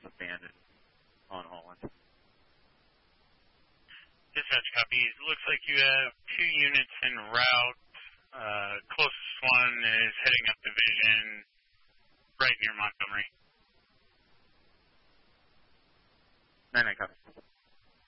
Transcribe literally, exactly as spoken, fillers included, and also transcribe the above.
abandoned on Holland. Dispatch copies. Looks like you have two units en route. Uh, closest one is heading up Division, right near Montgomery. Nine, nine, copy.